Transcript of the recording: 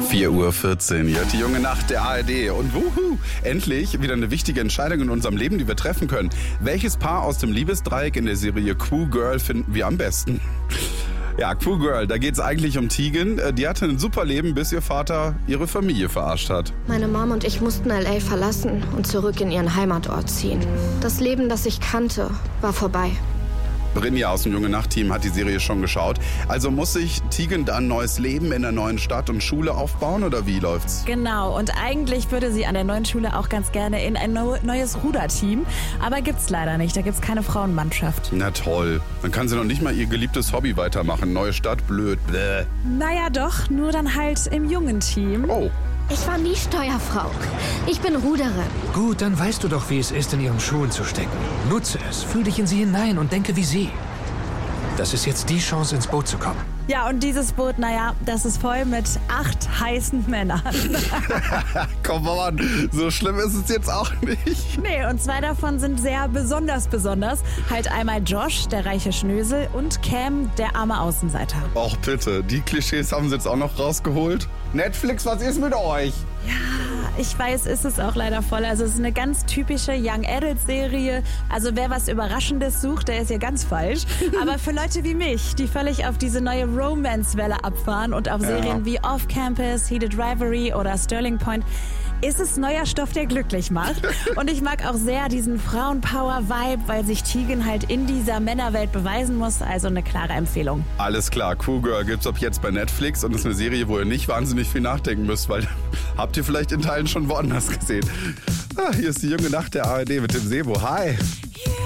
4:14 Uhr, die junge Nacht der ARD. Und endlich wieder eine wichtige Entscheidung in unserem Leben, die wir treffen können. Welches Paar aus dem Liebesdreieck in der Serie Crew Girl finden wir am besten? Ja, Crew Girl, da geht's eigentlich um Tegan. Die hatte ein super Leben, bis ihr Vater ihre Familie verarscht hat. Meine Mom und ich mussten L.A. verlassen und zurück in ihren Heimatort ziehen. Das Leben, das ich kannte, war vorbei. Brynja aus dem Junge-Nacht-Team hat die Serie schon geschaut. Also muss sich Tegan da ein neues Leben in der neuen Stadt und Schule aufbauen oder wie läuft's? Genau, und eigentlich würde sie an der neuen Schule auch ganz gerne in ein neues Ruderteam. Aber gibt's leider nicht, da gibt's keine Frauenmannschaft. Na toll, dann kann sie noch nicht mal ihr geliebtes Hobby weitermachen. Neue Stadt, blöd, bläh. Naja doch, nur dann halt im jungen Team. Oh. Ich war nie Steuerfrau. Ich bin Ruderin. Gut, dann weißt du doch, wie es ist, in ihren Schuhen zu stecken. Nutze es, fühl dich in sie hinein und denke wie sie. Das ist jetzt die Chance, ins Boot zu kommen. Ja, und dieses Boot, naja, das ist voll mit 8 heißen Männern. Komm on, so schlimm ist es jetzt auch nicht. Nee, und 2 davon sind sehr besonders. Halt einmal Josh, der reiche Schnösel, und Cam, der arme Außenseiter. Och bitte, die Klischees haben sie jetzt auch noch rausgeholt. Netflix, was ist mit euch? Ja, ich weiß, ist es auch leider voll. Also es ist eine ganz typische Young Adult Serie. Also wer was Überraschendes sucht, der ist hier ganz falsch. Aber für Leute wie mich, die völlig auf diese neue Romance-Welle abfahren und auf Serien wie Off Campus, Heated Rivalry oder Sterling Point, ist es neuer Stoff, der glücklich macht. Und ich mag auch sehr diesen Frauenpower-Vibe, weil sich Tegan halt in dieser Männerwelt beweisen muss. Also eine klare Empfehlung. Alles klar, Crew Girl gibt's ab jetzt bei Netflix und ist eine Serie, wo ihr nicht wahnsinnig viel nachdenken müsst, weil habt ihr vielleicht in Teilen schon woanders gesehen. Hier ist die junge Nacht der ARD mit dem Sebo. Hi!